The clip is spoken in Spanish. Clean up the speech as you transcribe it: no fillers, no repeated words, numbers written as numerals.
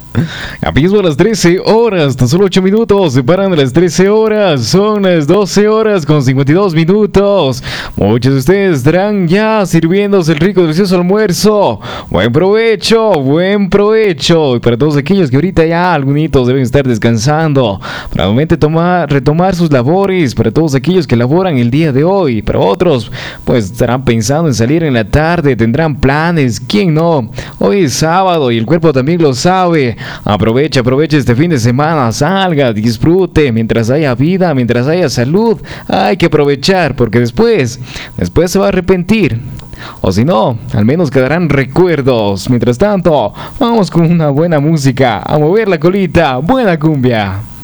Ya mismo las 13 horas, tan solo 8 minutos, separan de las 13 horas, son las 12 horas con 52 minutos. Muchos de ustedes estarán ya sirviéndose el rico, delicioso almuerzo. Buen provecho, buen provecho. Y para todos aquellos que ahorita ya algunos deben estar descansando, para nuevamente retomar sus labores, para todos aquellos que laboran el día de hoy, para otros, pues estarán pensando en salir en la tarde, tendrán planes, ¿quién no? Hoy es sábado y el cuerpo también lo sabe. Aproveche este fin de semana, salga, disfrute, mientras haya vida, mientras haya salud, hay que aprovechar porque después se va a arrepentir. O si no, al menos quedarán recuerdos. Mientras tanto, vamos con una buena música, a mover la colita, buena cumbia.